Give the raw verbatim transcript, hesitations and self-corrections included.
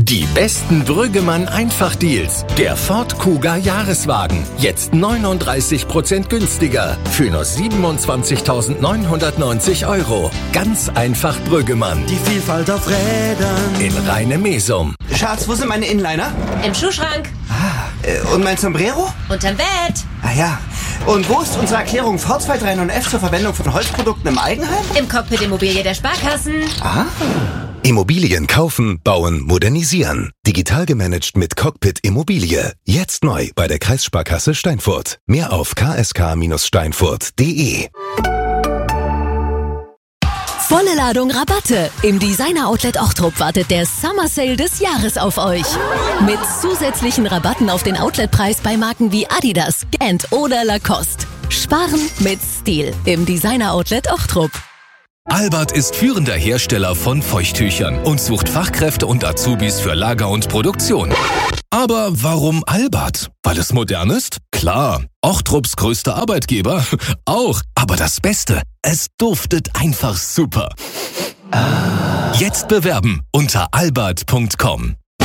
Die besten Brüggemann-Einfachdeals. Der Ford Kuga Jahreswagen. Jetzt neununddreißig Prozent günstiger. Für nur siebenundzwanzigtausendneunhundertneunzig Euro. Ganz einfach Brüggemann. Die Vielfalt auf Rädern. In Rheine-Mesum. Schatz, wo sind meine Inliner? Im Schuhschrank. Ah, äh, und mein Sombrero? Unterm Bett. Ah ja. Und wo ist unsere Erklärung V zwei drei neun F zur Verwendung von Holzprodukten im Eigenheim? Im Cockpit Immobilie der Sparkassen. Ah. Immobilien kaufen, bauen, modernisieren. Digital gemanagt mit Cockpit Immobilie. Jetzt neu bei der Kreissparkasse Steinfurt. Mehr auf k s k Steinfurt punkt d e. Volle Ladung Rabatte. Im Designer-Outlet Ochtrup wartet der Summer Sale des Jahres auf euch. Mit zusätzlichen Rabatten auf den Outletpreis bei Marken wie Adidas, Gant oder Lacoste. Sparen mit Stil im Designer-Outlet Ochtrup. Albert ist führender Hersteller von Feuchttüchern und sucht Fachkräfte und Azubis für Lager und Produktion. Aber warum Albert? Weil es modern ist? Klar. Ochtrups größter Arbeitgeber? Auch. Aber das Beste, es duftet einfach super. Jetzt bewerben unter albert punkt com.